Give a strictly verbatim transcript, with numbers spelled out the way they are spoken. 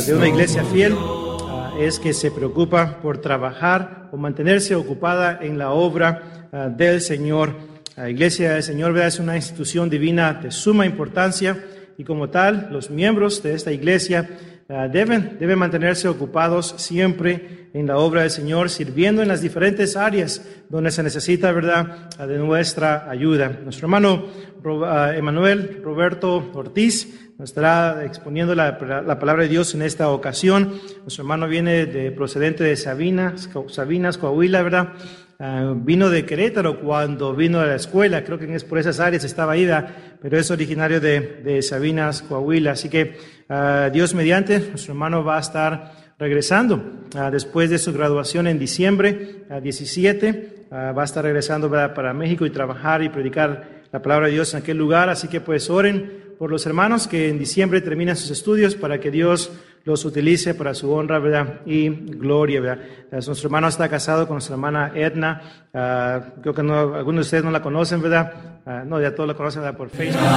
de una iglesia fiel uh, es que se preocupa por trabajar o mantenerse ocupada en la obra uh, del Señor. La Iglesia del Señor, ¿verdad?, es una institución divina de suma importancia y como tal, los miembros de esta iglesia uh, deben, deben mantenerse ocupados siempre en la obra del Señor, sirviendo en las diferentes áreas donde se necesita, ¿verdad?, uh, de nuestra ayuda. Nuestro hermano uh, Emanuel Roberto Ortiz nos estará exponiendo la, la palabra de Dios en esta ocasión. Nuestro hermano viene de, procedente de Sabinas, Sabinas, Coahuila, ¿verdad? Uh, vino de Querétaro cuando vino a la escuela, creo que es por esas áreas estaba ida, pero es originario de, de Sabinas, Coahuila. Así que uh, Dios mediante, nuestro hermano va a estar regresando uh, después de su graduación en diciembre uh, diecisiete, uh, va a estar regresando, ¿verdad?, para México y trabajar y predicar la palabra de Dios en aquel lugar. Así que pues oren por los hermanos que en diciembre terminan sus estudios para que Dios los utilice para su honra, ¿verdad?, y gloria, ¿verdad? Nuestro hermano está casado con nuestra hermana Edna. Uh, creo que no, algunos de ustedes no la conocen, ¿verdad? Uh, no, ya todos la conocen, ¿verdad?, por Facebook.